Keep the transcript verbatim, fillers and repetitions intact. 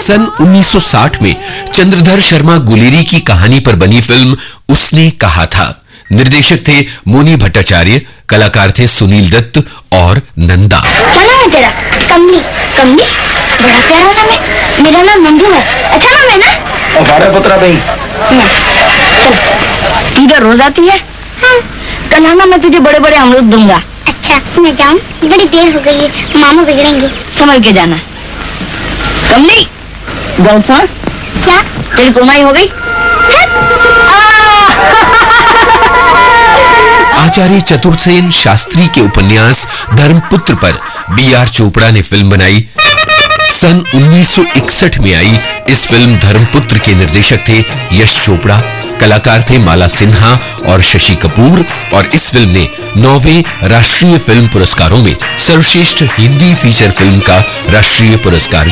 सन उन्नीस सौ साठ में चंद्रधर शर्मा गुलेरी की कहानी पर बनी फिल्म उसने कहा था। निर्देशक थे मोनी भट्टाचार्य, कलाकार थे सुनील दत्त और नंदा। क्या नाम है तेरा? कमली। कमली? बड़ा प्यारा नाम है। मेरा नाम नंदू है। अच्छा नाम है ना? और बारह पुत्रा बहन। चल, तू इधर रोज आती है? हाँ। कल आना, मैं तुझे बड़े बड़े अमरूद दूंगा। अच्छा, मैं जाऊँ? बड़ी देर हो गई है, मामा बिगड़ेंगे। समझ के जाना। कमली, गल सुन। क्या? तेरी कुमाई हो गई? आचार्य चतुर्सेन शास्त्री के उपन्यास धर्मपुत्र पर बी आर चोपड़ा ने फिल्म बनाई। सन उन्नीस सौ इकसठ में आई इस फिल्म धर्मपुत्र के निर्देशक थे यश चोपड़ा, कलाकार थे माला सिन्हा और शशि कपूर, और इस फिल्म ने नौवें राष्ट्रीय फिल्म पुरस्कारों में सर्वश्रेष्ठ हिंदी फीचर फिल्म का राष्ट्रीय पुरस्कार